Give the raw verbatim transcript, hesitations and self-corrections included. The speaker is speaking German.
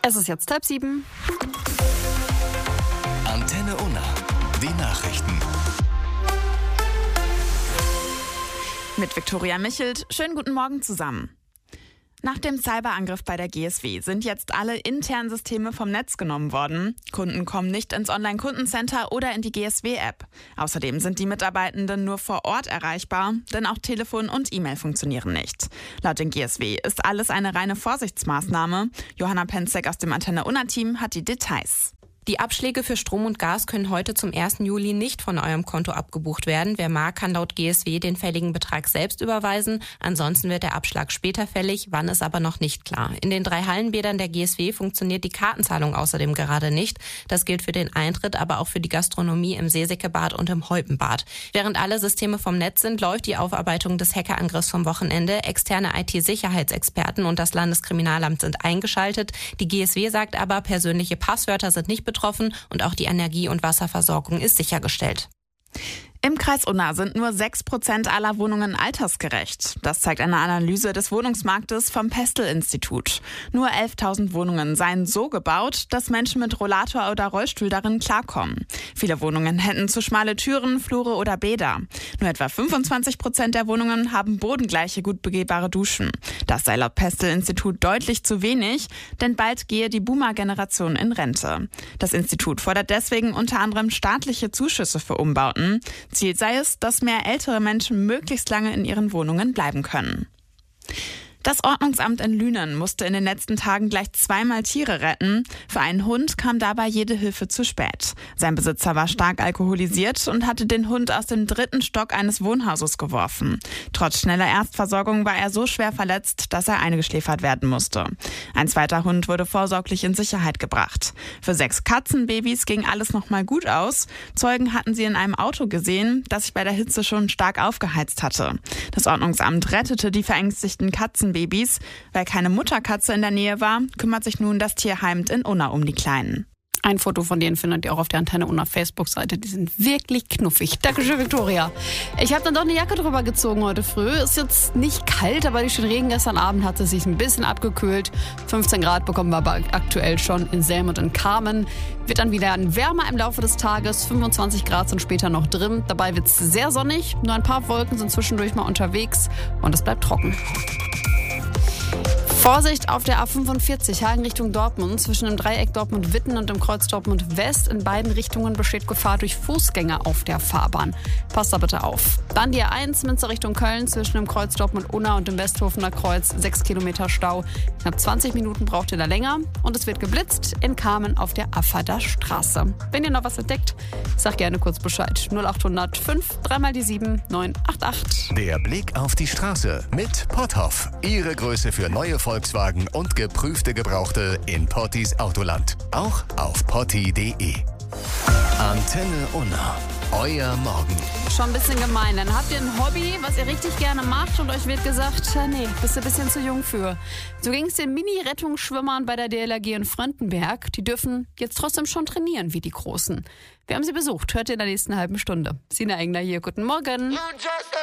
Es ist jetzt halb sieben. Antenne Unna, die Nachrichten. Mit Viktoria Michelt. Schönen guten Morgen zusammen. Nach dem Cyberangriff bei der G S W sind jetzt alle internen Systeme vom Netz genommen worden. Kunden kommen nicht ins Online-Kundencenter oder in die G S W-App. Außerdem sind die Mitarbeitenden nur vor Ort erreichbar, denn auch Telefon und E-Mail funktionieren nicht. Laut den G S W ist alles eine reine Vorsichtsmaßnahme. Johanna Penzek aus dem Antenne Unna-Team hat die Details. Die Abschläge für Strom und Gas können heute zum ersten Juli nicht von eurem Konto abgebucht werden. Wer mag, kann laut G S W den fälligen Betrag selbst überweisen. Ansonsten wird der Abschlag später fällig, wann ist aber noch nicht klar. In den drei Hallenbädern der G S W funktioniert die Kartenzahlung außerdem gerade nicht. Das gilt für den Eintritt, aber auch für die Gastronomie im Seesäckebad und im Heupenbad. Während alle Systeme vom Netz sind, läuft die Aufarbeitung des Hackerangriffs vom Wochenende. Externe I T-Sicherheitsexperten und das Landeskriminalamt sind eingeschaltet. Die G S W sagt aber, persönliche Passwörter sind nicht betroffen und auch die Energie- und Wasserversorgung ist sichergestellt. Im Kreis Unna sind nur sechs Prozent aller Wohnungen altersgerecht. Das zeigt eine Analyse des Wohnungsmarktes vom Pestel-Institut. Nur elftausend Wohnungen seien so gebaut, dass Menschen mit Rollator oder Rollstuhl darin klarkommen. Viele Wohnungen hätten zu schmale Türen, Flure oder Bäder. Nur etwa fünfundzwanzig Prozent der Wohnungen haben bodengleiche, gut begehbare Duschen. Das sei laut Pestel-Institut deutlich zu wenig, denn bald gehe die Boomer-Generation in Rente. Das Institut fordert deswegen unter anderem staatliche Zuschüsse für Umbauten. Ziel sei es, dass mehr ältere Menschen möglichst lange in ihren Wohnungen bleiben können. Das Ordnungsamt in Lünen musste in den letzten Tagen gleich zweimal Tiere retten. Für einen Hund kam dabei jede Hilfe zu spät. Sein Besitzer war stark alkoholisiert und hatte den Hund aus dem dritten Stock eines Wohnhauses geworfen. Trotz schneller Erstversorgung war er so schwer verletzt, dass er eingeschläfert werden musste. Ein zweiter Hund wurde vorsorglich in Sicherheit gebracht. Für sechs Katzenbabys ging alles noch mal gut aus. Zeugen hatten sie in einem Auto gesehen, das sich bei der Hitze schon stark aufgeheizt hatte. Das Ordnungsamt rettete die verängstigten Katzenbabys. Babys. Weil keine Mutterkatze in der Nähe war, kümmert sich nun das Tierheim in Unna um die Kleinen. Ein Foto von denen findet ihr auch auf der Antenne Unna Facebook-Seite. Die sind wirklich knuffig. Dankeschön, Viktoria. Ich habe dann doch eine Jacke drüber gezogen heute früh. Ist jetzt nicht kalt, aber durch den Regen gestern Abend hat es sich ein bisschen abgekühlt. fünfzehn Grad bekommen wir aber aktuell schon in Selm und in Kamen. Wird dann wieder wärmer im Laufe des Tages. fünfundzwanzig Grad sind später noch drin. Dabei wird es sehr sonnig. Nur ein paar Wolken sind zwischendurch mal unterwegs und es bleibt trocken. Vorsicht auf der A fünfundvierzig, Hagen Richtung Dortmund. Zwischen dem Dreieck Dortmund-Witten und dem Kreuz Dortmund-West. In beiden Richtungen besteht Gefahr durch Fußgänger auf der Fahrbahn. Passt da bitte auf. Dann die A eins, Münster Richtung Köln. Zwischen dem Kreuz Dortmund-Unna und dem Westhofener Kreuz. sechs Kilometer Stau. Knapp zwanzig Minuten braucht ihr da länger. Und es wird geblitzt in Kamen auf der Affader Straße. Wenn ihr noch was entdeckt, sagt gerne kurz Bescheid. null acht hundert fünf, dreimal die sieben, neun acht acht. Der Blick auf die Straße mit Potthoff. Ihre Größe für neue Volkswagen und geprüfte Gebrauchte in Pottis Autoland. Auch auf potti punkt de. Antenne Unna. Euer Morgen. Schon ein bisschen gemein. Dann habt ihr ein Hobby, was ihr richtig gerne macht und euch wird gesagt, nee, bist du ein bisschen zu jung für. So ging es den Mini-Rettungsschwimmern bei der D L R G in Fröndenberg. Die dürfen jetzt trotzdem schon trainieren wie die Großen. Wir haben sie besucht. Hört ihr in der nächsten halben Stunde. Sina Engler hier. Guten Morgen.